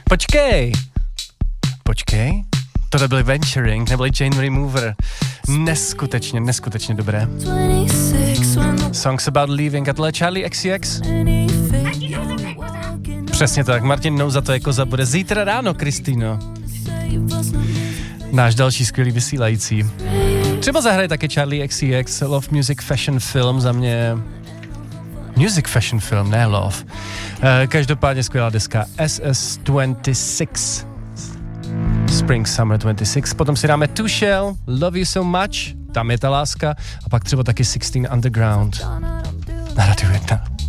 Počkej. Tohle byly Venturing, neboli Jane Remover. Neskutečně dobré. Songs About Leaving a tohle Charlie XCX. Přesně tak, Martin Nouza to je koza bude zítra ráno, Kristýno. Náš další skvělý vysílající. Třeba zahraje také Charlie XCX, Love Music Fashion Film za mě. Music Fashion Film, ne Love. Každopádně skvělá deska SS26. Spring Summer 26. Potom si dáme Two Shell, Love You So Much, tam je ta láska. A pak třeba taky 16 Underground. Na Radio 1.